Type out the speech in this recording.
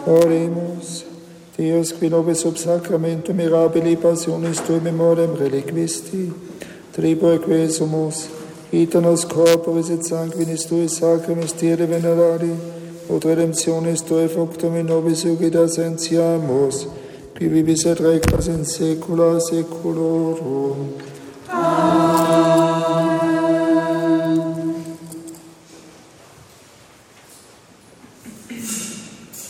Oremus. Deus, qui nobis sub sacramento mirabili passionis tui memoriam reliquisti, tribue quesumus, ita nos corporis et sanguinis tui sacram mysteria venerari, ut redemptionis tui fructum in nobis ugida sentiamus, qui vivis et regnas in saecula saeculorum. Amen.